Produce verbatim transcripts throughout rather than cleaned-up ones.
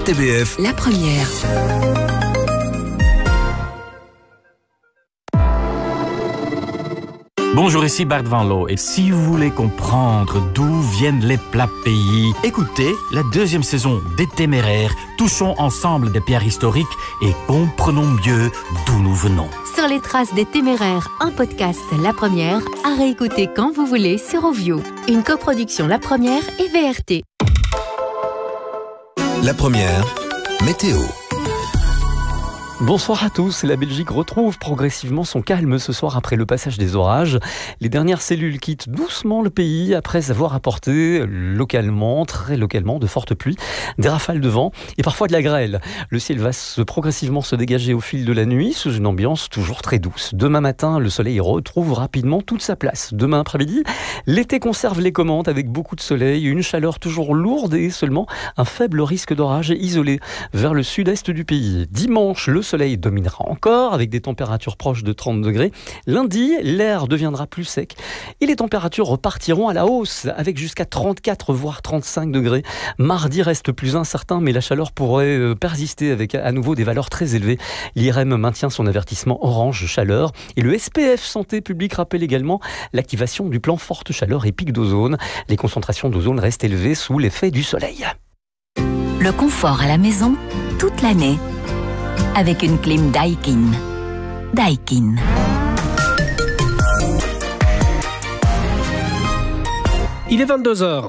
R T B F, la première. Bonjour, ici Bart Van Loo, et si vous voulez comprendre d'où viennent les plats pays, écoutez la deuxième saison des Téméraires. Touchons ensemble des pierres historiques et comprenons mieux d'où nous venons. Sur les traces des Téméraires, un podcast La Première, à réécouter quand vous voulez sur Ovio. Une coproduction La Première et V R T. La Première, météo. Bonsoir à tous, la Belgique retrouve progressivement son calme ce soir après le passage des orages. Les dernières cellules quittent doucement le pays après avoir apporté localement, très localement, de fortes pluies, des rafales de vent et parfois de la grêle. Le ciel va se progressivement se dégager au fil de la nuit sous une ambiance toujours très douce. Demain matin, le soleil retrouve rapidement toute sa place. Demain après-midi, l'été conserve les commandes avec beaucoup de soleil, une chaleur toujours lourde et seulement un faible risque d'orage isolé vers le sud-est du pays. Dimanche, le Le soleil dominera encore avec des températures proches de trente degrés. Lundi, l'air deviendra plus sec et les températures repartiront à la hausse avec jusqu'à trente-quatre voire trente-cinq degrés. Mardi reste plus incertain mais la chaleur pourrait persister avec à nouveau des valeurs très élevées. L'I R M maintient son avertissement orange chaleur et le S P F Santé publique rappelle également l'activation du plan forte chaleur et pic d'ozone. Les concentrations d'ozone restent élevées sous l'effet du soleil. Le confort à la maison toute l'année. Avec une clim Daikin. Daikin. Il est vingt-deux heures.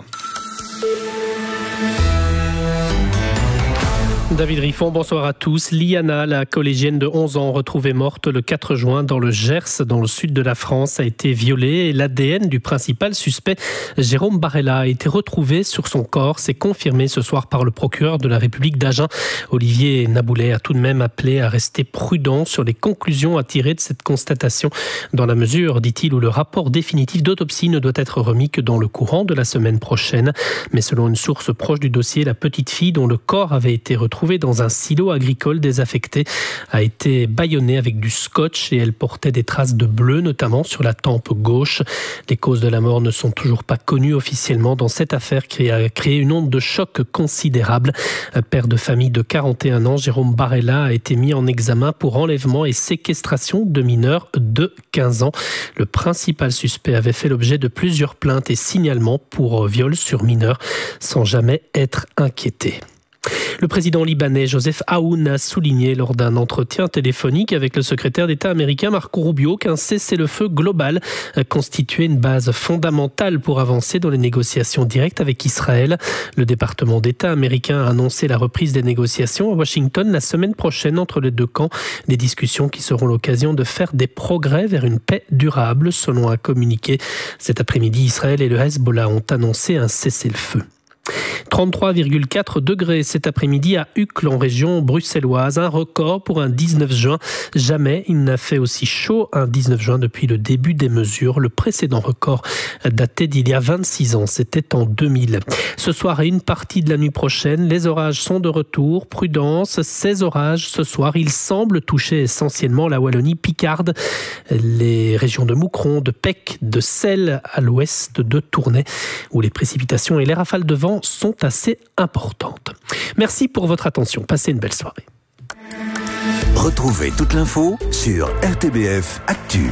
David Riffon, bonsoir à tous. Liana, la collégienne de onze ans retrouvée morte le quatre juin dans le Gers, dans le sud de la France, a été violée et l'A D N du principal suspect, Jérôme Barella, a été retrouvé sur son corps. C'est confirmé ce soir par le procureur de la République d'Agen. Olivier Naboulet a tout de même appelé à rester prudent sur les conclusions à tirer de cette constatation, dans la mesure, dit-il, où le rapport définitif d'autopsie ne doit être remis que dans le courant de la semaine prochaine. Mais selon une source proche du dossier, la petite fille dont le corps avait été retrouvé dans un silo agricole désaffecté a été bâillonnée avec du scotch et elle portait des traces de bleu, notamment sur la tempe gauche. Les causes de la mort ne sont toujours pas connues officiellement dans cette affaire qui a créé une onde de choc considérable. Père de famille de quarante et un ans, Jérôme Barella a été mis en examen pour enlèvement et séquestration de mineurs de quinze ans. Le principal suspect avait fait l'objet de plusieurs plaintes et signalements pour viol sur mineurs sans jamais être inquiété. Le président libanais Joseph Aoun a souligné lors d'un entretien téléphonique avec le secrétaire d'État américain Marco Rubio qu'un cessez-le-feu global constituait une base fondamentale pour avancer dans les négociations directes avec Israël. Le département d'État américain a annoncé la reprise des négociations à Washington la semaine prochaine entre les deux camps. Des discussions qui seront l'occasion de faire des progrès vers une paix durable, selon un communiqué. Cet après-midi, Israël et le Hezbollah ont annoncé un cessez-le-feu. trente-trois virgule quatre degrés cet après-midi à Uccle en région bruxelloise, un record pour un dix-neuf juin. Jamais il n'a fait aussi chaud un dix-neuf juin depuis le début des mesures. Le précédent record datait d'il y a vingt-six ans, c'était en deux mille. Ce soir et une partie de la nuit prochaine, les orages sont de retour. Prudence, ces orages ce soir, ils semblent toucher essentiellement la Wallonie picarde, les régions de Moucron, de Pec, de Celle à l'ouest de Tournai, où les précipitations et les rafales de vent sont assez importantes. Merci pour votre attention. Passez une belle soirée. Retrouvez toute l'info sur R T B F Actu.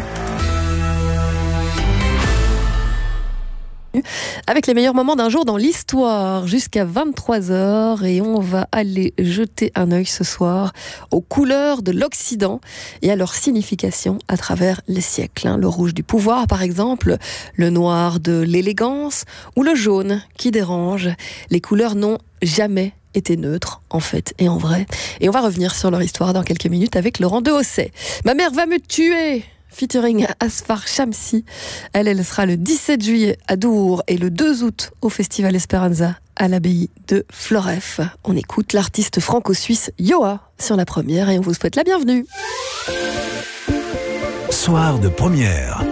Avec les meilleurs moments d'un jour dans l'histoire jusqu'à vingt-trois heures et on va aller jeter un œil ce soir aux couleurs de l'Occident et à leur signification à travers les siècles. Le rouge du pouvoir par exemple, le noir de l'élégance ou le jaune qui dérange. Les couleurs n'ont jamais été neutres en fait et en vrai. Et on va revenir sur leur histoire dans quelques minutes avec Laurent Dehosset. Ma mère va me tuer featuring Asfar Shamsi. Elle, elle sera le dix-sept juillet à Dour et le deux août au Festival Esperanza à l'abbaye de Floreffe. On écoute l'artiste franco-suisse Yoa sur La Première et on vous souhaite la bienvenue. Soir de première.